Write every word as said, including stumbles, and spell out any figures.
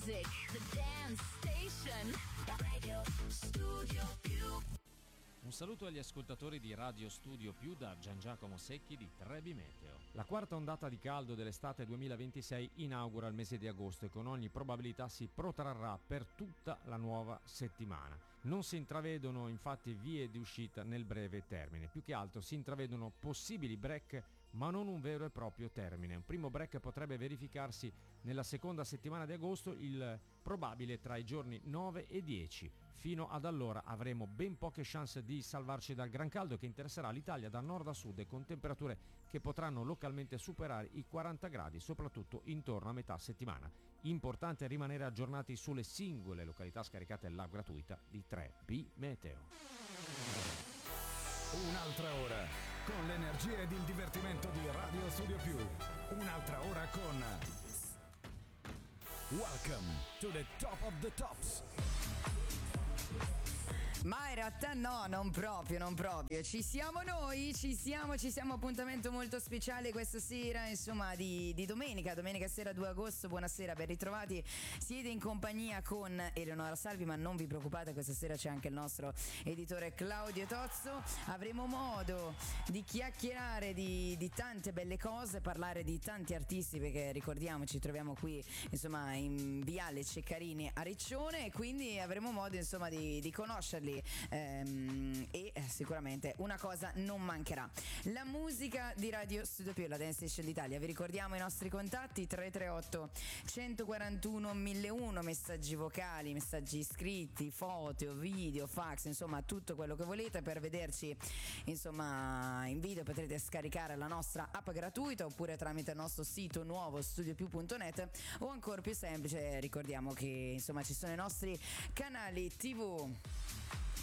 music, the dance station. Radio Studio Più. Un saluto agli ascoltatori di Radio Studio Più da Gian Giacomo Secchi di Trebi Meteo. La quarta ondata di caldo dell'estate duemilaventisei inaugura il mese di agosto e con ogni probabilità si protrarrà per tutta la nuova settimana. Non si intravedono infatti vie di uscita nel breve termine, più che altro si intravedono possibili break ma non un vero e proprio termine. Un primo break potrebbe verificarsi nella seconda settimana di agosto, il probabile tra i giorni nove e dieci. Fino ad allora avremo ben poche chance di salvarci dal gran caldo che interesserà l'Italia da nord a sud e con temperature che potranno localmente superare i quaranta gradi, soprattutto intorno a metà settimana. Importante rimanere aggiornati sulle singole località scaricate l'app gratuita di tre B Meteo. Un'altra ora con l'energia ed il divertimento di Radio Studio Più. Un'altra ora con Welcome to the Top of the Tops. Ma in realtà no, non proprio, non proprio. Ci siamo noi, ci siamo, ci siamo. Appuntamento molto speciale questa sera, insomma, di, di domenica, domenica sera due agosto. Buonasera, ben ritrovati. Siete in compagnia con Eleonora Salvi, ma non vi preoccupate, questa sera c'è anche il nostro editore Claudio Tozzo. Avremo modo di chiacchierare di, di tante belle cose, parlare di tanti artisti, perché ricordiamoci, troviamo qui, insomma, in Viale Ceccarini a Riccione, e quindi avremo modo, insomma, di, di conoscerli. Ehm, e sicuramente una cosa non mancherà: la musica di Radio Studio Più, la Dance Station d'Italia. Vi ricordiamo i nostri contatti: tre tre otto uno quattro uno mille uno, messaggi vocali, messaggi scritti, foto, video, fax, insomma tutto quello che volete. Per vederci, insomma, in video potrete scaricare la nostra app gratuita oppure tramite il nostro sito nuovo studio più punto net, o ancora più semplice, ricordiamo che insomma ci sono i nostri canali tivù.